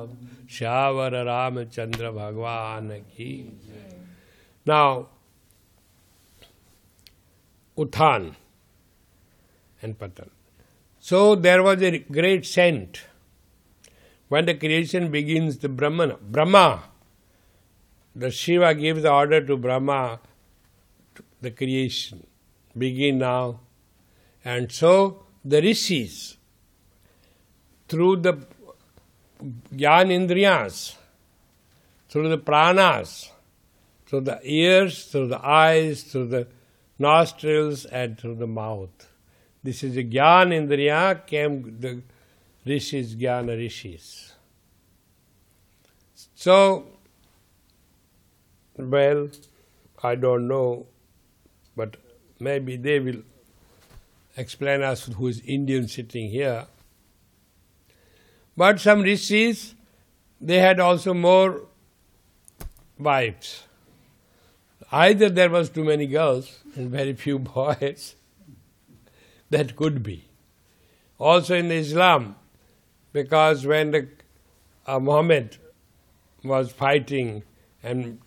Shyavara Ramachandra Bhagwan ki. Now, Uthan and Patan. So there was a great scent. When the creation begins, the Brahma, the Shiva gives the order to Brahma, the creation, begin now. And so the rishis, through the Gyan Indriyas, through the pranas, through the ears, through the eyes, through the nostrils and through the mouth. This is the Gyan Indriya, came the rishis, Jnana rishis. So, well, I don't know, but maybe they will explain us who is Indian sitting here. But some rishis, they had also more wives. Either there was too many girls and very few boys. That could be. Also in Islam, because when the Muhammad was fighting and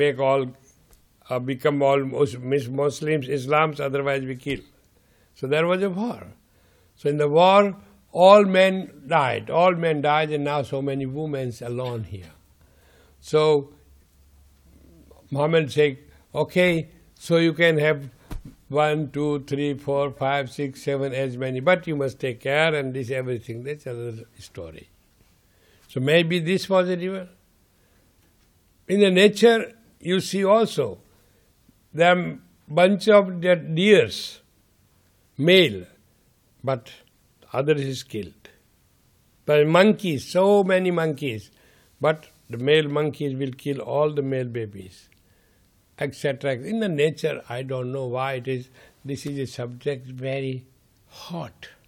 become all Muslims, Islams, otherwise we kill. So there was a war. So in the war, all men died. All men died, and now so many women alone here. So Muhammad said, okay, so you can have 1, 2, 3, 4, 5, 6, 7, as many, but you must take care and this everything. That's another story. So maybe this was a river. In the nature, you see also, there are bunch of deers, male, but others is killed. But monkeys, so many monkeys, but the male monkeys will kill all the male babies, etc. In the nature, I don't know why it is. This is a subject very hot.